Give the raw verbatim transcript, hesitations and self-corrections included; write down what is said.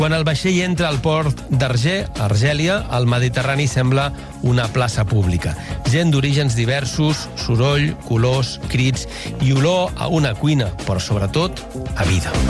Quan el vaixell entra al port d'Arger, a Argèlia, el Mediterrani sembla una plaça pública. Gent d'orígens diversos, soroll, colors, crits i olor a una cuina, però sobretot a vida.